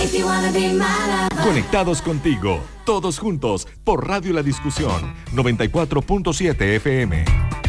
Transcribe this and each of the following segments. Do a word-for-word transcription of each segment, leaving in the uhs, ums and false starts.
Conectados contigo, todos juntos, por Radio La Discusión, noventa y cuatro punto siete F M.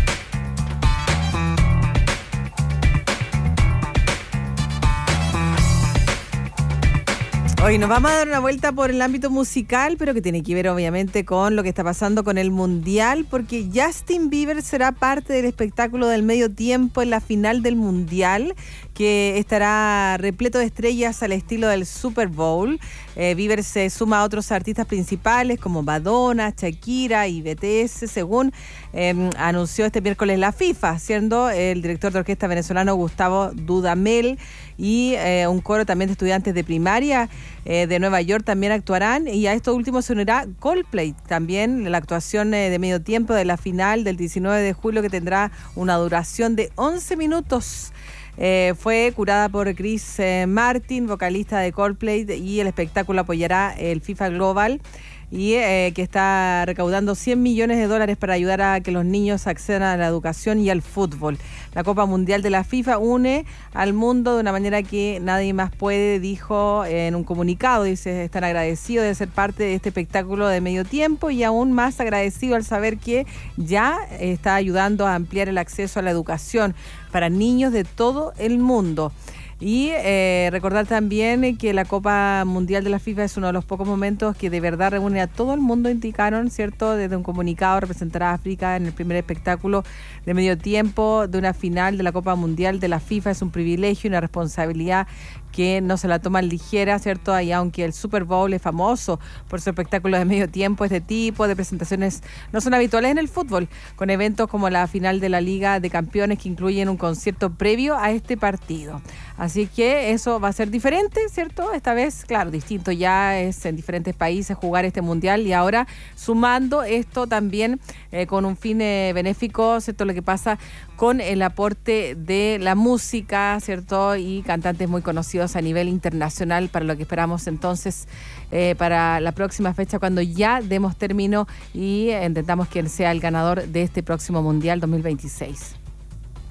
Hoy nos vamos a dar una vuelta por el ámbito musical, pero que tiene que ver obviamente con lo que está pasando con el Mundial, porque Justin Bieber será parte del espectáculo del medio tiempo en la final del Mundial, que estará repleto de estrellas al estilo del Super Bowl. Eh, Bieber se suma a otros artistas principales como Madonna, Shakira y B T S, según eh, anunció este miércoles la FIFA, siendo el director de orquesta venezolano Gustavo Dudamel y eh, un coro también de estudiantes de primaria eh, de Nueva York también actuarán, y a esto último se unirá Coldplay también, la actuación eh, de medio tiempo de la final del diecinueve de julio, que tendrá una duración de once minutos. Eh, fue curada por Chris eh, Martin, vocalista de Coldplay, y el espectáculo apoyará el FIFA Global, y eh, que está recaudando cien millones de dólares para ayudar a que los niños accedan a la educación y al fútbol. La Copa Mundial de la FIFA une al mundo de una manera que nadie más puede, dijo en un comunicado. Dice, están agradecidos de ser parte de este espectáculo de medio tiempo, y aún más agradecido al saber que ya está ayudando a ampliar el acceso a la educación para niños de todo el mundo. Y eh, recordar también que la Copa Mundial de la FIFA es uno de los pocos momentos que de verdad reúne a todo el mundo, indicaron, ¿cierto? Desde un comunicado, representar a África en el primer espectáculo de medio tiempo de una final de la Copa Mundial de la FIFA es un privilegio y una responsabilidad que no se la toman ligera, ¿cierto? Y aunque el Super Bowl es famoso por su espectáculo de medio tiempo, este tipo de presentaciones no son habituales en el fútbol, con eventos como la final de la Liga de Campeones que incluyen un concierto previo a este partido. Así que eso va a ser diferente, ¿cierto? Esta vez, claro, distinto ya es en diferentes países jugar este mundial, y ahora sumando esto también eh, con un fin eh, benéfico, ¿cierto? Lo que pasa con el aporte de la música, ¿cierto? Y cantantes muy conocidos a nivel internacional, para lo que esperamos entonces eh, para la próxima fecha, cuando ya demos término y intentamos quién sea el ganador de este próximo Mundial dos mil veintiséis.